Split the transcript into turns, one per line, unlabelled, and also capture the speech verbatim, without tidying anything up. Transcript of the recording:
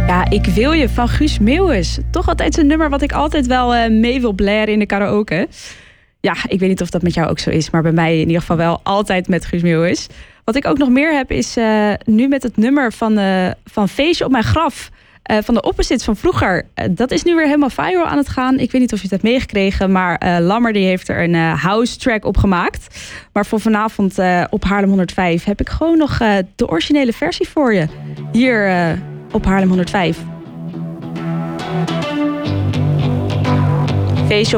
Ja, Ik wil je van Guus Meeuwis. Toch altijd zo'n nummer wat ik altijd wel uh, mee wil blaren in de karaoke. Ja, ik weet niet of dat met jou ook zo is, maar bij mij in ieder geval wel altijd met Guus Meeuwis. Wat ik ook nog meer heb is uh, nu met het nummer van, uh, van Feestje op mijn graf. Uh, van de Opposites van vroeger. Uh, dat is nu weer helemaal viral aan het gaan. Ik weet niet of je het hebt meegekregen, maar uh, Lammer die heeft er een uh, house track op gemaakt. Maar voor vanavond uh, op Haarlem honderdvijf heb ik gewoon nog uh, de originele versie voor je. Hier uh, op Haarlem honderdvijf. Feestje op